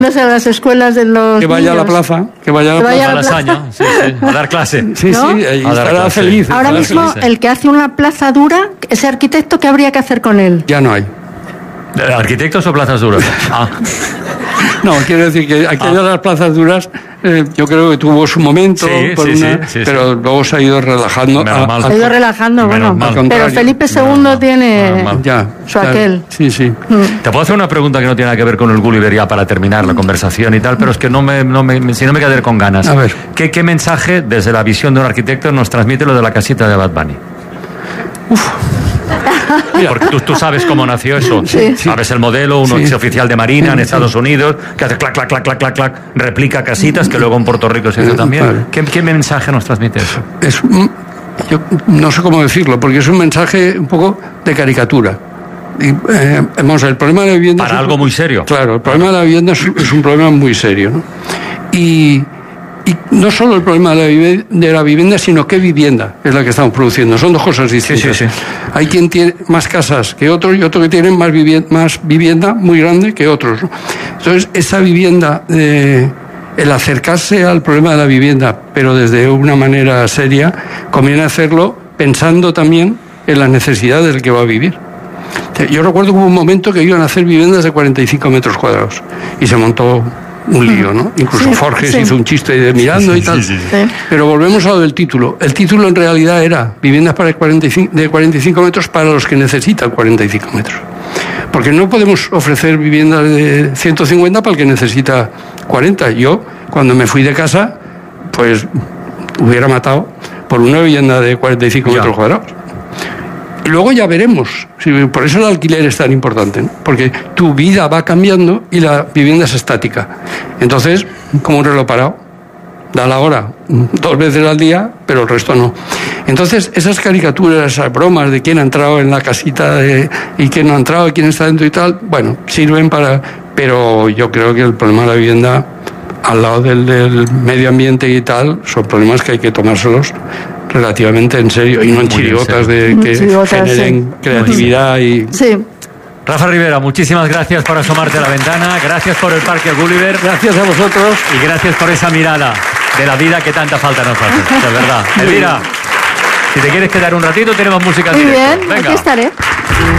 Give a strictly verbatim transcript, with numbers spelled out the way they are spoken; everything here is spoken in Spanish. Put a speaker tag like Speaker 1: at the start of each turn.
Speaker 1: No sé, las escuelas de los
Speaker 2: Que vaya
Speaker 1: niños.
Speaker 2: a la plaza, que vaya a la
Speaker 1: Que vaya
Speaker 2: plaza.
Speaker 1: a la
Speaker 3: Malasaña, sí, sí, a dar clase.
Speaker 2: Sí,
Speaker 1: ¿No?
Speaker 2: sí, ahí
Speaker 3: A dar
Speaker 2: estará
Speaker 3: clase.
Speaker 2: feliz.
Speaker 1: Ahora
Speaker 2: estará
Speaker 1: mismo,
Speaker 2: feliz.
Speaker 1: el que hace una plaza dura, ese arquitecto, ¿qué habría que hacer con él?
Speaker 2: Ya no hay.
Speaker 3: ¿Arquitectos o plazas duras? Ah.
Speaker 2: No, quiero decir que aquellas de las plazas duras, eh, yo creo que tuvo su momento,
Speaker 3: Sí,
Speaker 2: por
Speaker 3: sí,
Speaker 2: una,
Speaker 3: sí, sí,
Speaker 2: pero
Speaker 3: sí.
Speaker 2: luego se ha ido relajando.
Speaker 3: Menos mal.
Speaker 1: Se ha ido relajando,
Speaker 3: Menos
Speaker 1: bueno.
Speaker 3: mal.
Speaker 2: Al contrario.
Speaker 1: Pero Felipe
Speaker 3: Menos
Speaker 1: segundo
Speaker 3: mal.
Speaker 1: tiene
Speaker 3: Menos mal.
Speaker 2: Ya.
Speaker 1: su aquel.
Speaker 2: Sí, sí.
Speaker 3: Te puedo hacer una pregunta que no tiene nada que ver con el Gulliver ya para terminar la conversación y tal, pero es que no me, no me, si no me quedaré con ganas.
Speaker 2: A ver.
Speaker 3: ¿Qué, ¿Qué mensaje desde la visión de un arquitecto nos transmite lo de la casita de Bad Bunny? Porque tú, tú sabes cómo nació eso.
Speaker 1: Sí.
Speaker 3: Sabes el modelo, un
Speaker 2: Sí.
Speaker 3: oficial de Marina en Estados Unidos que hace clac, clac, clac, clac, clac, clac, replica casitas, que luego en Puerto Rico se hizo
Speaker 2: Eh,
Speaker 3: también.
Speaker 2: vale.
Speaker 3: ¿Qué, ¿Qué mensaje nos transmite eso?
Speaker 2: Es un- yo no sé cómo decirlo, porque es un mensaje un poco de caricatura. Y, eh, vamos, el problema de la vivienda...
Speaker 3: Para
Speaker 2: es un-
Speaker 3: algo muy serio.
Speaker 2: Claro, el problema de la vivienda es, es un problema muy serio, ¿no? Y, y no solo el problema de la, vive- de la vivienda, sino qué vivienda es la que estamos produciendo. Son dos cosas distintas.
Speaker 3: sí, sí.
Speaker 2: Hay quien tiene más casas que otros y otros que tienen más, vivienda, más vivienda muy grande que otros, ¿no? Entonces, esa vivienda... eh, el acercarse al problema de la vivienda, pero desde una manera seria, conviene hacerlo pensando también en las necesidades del que va a vivir. Yo recuerdo que hubo un momento que iban a hacer viviendas de cuarenta y cinco metros cuadrados y se montó un lío, ¿no? Incluso
Speaker 1: Sí,
Speaker 2: Forges
Speaker 1: sí.
Speaker 2: hizo un chiste de mirando y tal.
Speaker 1: Sí.
Speaker 2: Pero volvemos a lo del título. El título en realidad era viviendas para cuarenta y cinco, de cuarenta y cinco metros para los que necesitan cuarenta y cinco metros. Porque no podemos ofrecer viviendas de ciento cincuenta para el que necesita cuarenta. Yo, cuando me fui de casa, pues hubiera matado por una vivienda de cuarenta y cinco
Speaker 3: Ya.
Speaker 2: metros cuadrados. Y luego ya veremos. Sí, por eso el alquiler es tan importante, ¿no? Porque tu vida va cambiando y la vivienda es estática. Entonces, como un reloj parado, da la hora dos veces al día, pero el resto no. Entonces, esas caricaturas, esas bromas de quién ha entrado en la casita de, y quién no ha entrado y quién está dentro y tal, bueno, sirven para... Pero yo creo que el problema de la vivienda, al lado del, del medio ambiente y tal, son problemas que hay que tomárselos relativamente en serio y no en
Speaker 3: Muy en
Speaker 2: chirigotas
Speaker 3: serio.
Speaker 2: de que
Speaker 1: Chirigotas,
Speaker 2: generen
Speaker 1: sí.
Speaker 2: creatividad y...
Speaker 1: Sí.
Speaker 3: Rafa Rivera, muchísimas gracias por asomarte a la ventana, gracias por el Parque Gulliver
Speaker 2: Gracias a vosotros.
Speaker 3: y gracias por esa mirada de la vida que tanta falta nos hace, de verdad. Elvira, si te quieres quedar un ratito, tenemos música en
Speaker 1: Muy
Speaker 3: directo.
Speaker 1: bien,
Speaker 3: Venga.
Speaker 1: aquí estaré.